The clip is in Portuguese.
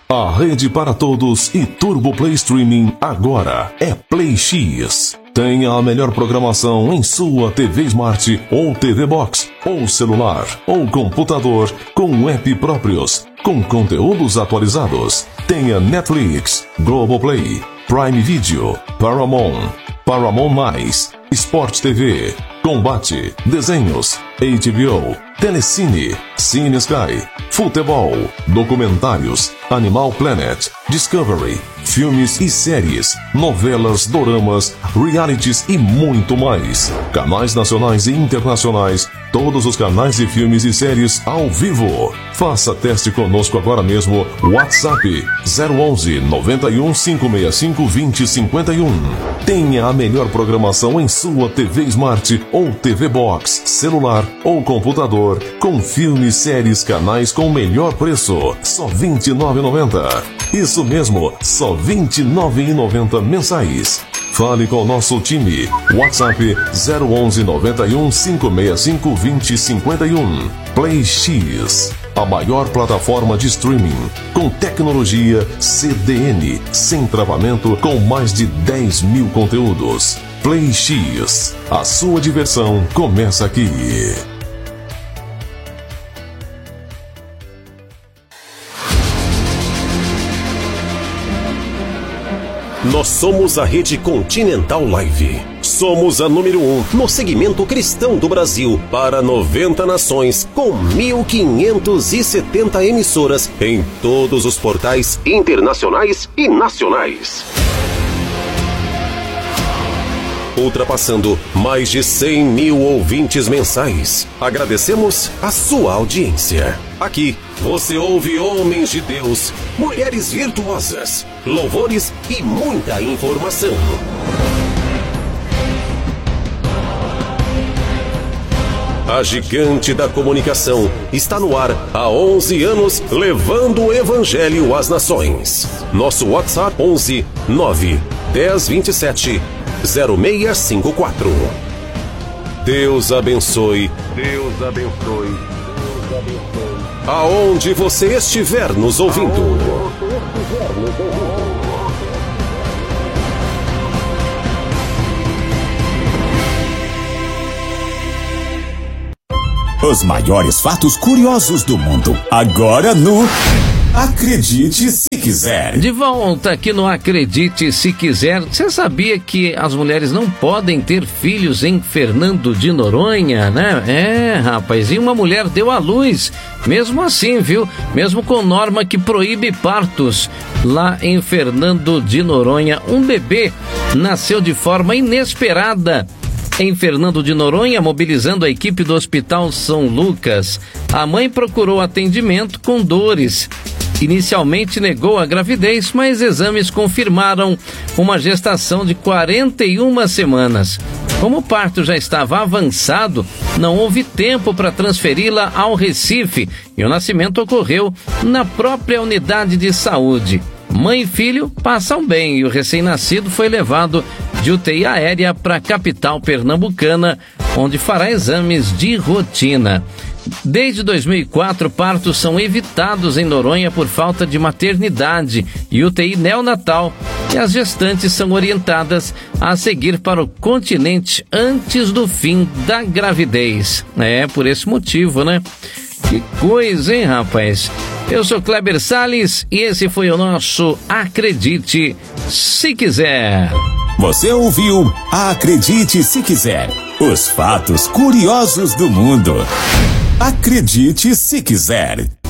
A rede para todos e Turbo Play Streaming agora é Play X. Tenha a melhor programação em sua TV Smart ou TV Box, ou celular, ou computador, com app próprios, com conteúdos atualizados. Tenha Netflix, Globoplay, Prime Video, Paramount, Paramount+, Sport TV, Combate, Desenhos, HBO, Telecine, Cine Sky, Futebol, Documentários, Animal Planet, Discovery, filmes e séries, novelas, doramas, realities e muito mais. Canais nacionais e internacionais, todos os canais de filmes e séries ao vivo. Faça teste conosco agora mesmo. WhatsApp 011 91 565 2051. Tenha a melhor programação em sua TV Smart ou TV Box, celular ou computador, com filmes, séries, canais com melhor preço. Só R$ 29,90. Isso mesmo, só R$ 29,90 mensais. Fale com o nosso time. WhatsApp 011 91 565 2051. Play X, a maior plataforma de streaming com tecnologia CDN, sem travamento, com mais de 10 mil conteúdos. Play X, a sua diversão começa aqui. Nós somos a Rede Continental Live. Somos a número 1 no segmento cristão do Brasil para 90 nações, com 1.570 emissoras em todos os portais internacionais e nacionais. Ultrapassando mais de 100 mil ouvintes mensais. Agradecemos a sua audiência. Aqui você ouve homens de Deus, mulheres virtuosas, louvores e muita informação. A gigante da comunicação está no ar há 11 anos, levando o evangelho às nações. Nosso WhatsApp 11 9 10 27 0654. Deus abençoe. Deus abençoe. Deus abençoe. Aonde você estiver nos ouvindo. Os maiores fatos curiosos do mundo. Agora no Acredite Se Quiser. De volta aqui no Acredite Se Quiser. Você sabia que as mulheres não podem ter filhos em Fernando de Noronha, né? Rapaz, e uma mulher deu à luz, mesmo assim, viu? Mesmo com norma que proíbe partos. Lá em Fernando de Noronha, um bebê nasceu de forma inesperada. Em Fernando de Noronha, mobilizando a equipe do Hospital São Lucas, a mãe procurou atendimento com dores. Inicialmente negou a gravidez, mas exames confirmaram uma gestação de 41 semanas. Como o parto já estava avançado, não houve tempo para transferi-la ao Recife e o nascimento ocorreu na própria unidade de saúde. Mãe e filho passam bem e o recém-nascido foi levado de UTI aérea para a capital pernambucana, onde fará exames de rotina. Desde 2004, partos são evitados em Noronha por falta de maternidade e UTI neonatal, e as gestantes são orientadas a seguir para o continente antes do fim da gravidez. É por esse motivo, né? Que coisa, hein, rapaz? Eu sou Kleber Salles e esse foi o nosso Acredite Se Quiser. Você ouviu Acredite Se Quiser. Os fatos curiosos do mundo. Acredite Se Quiser.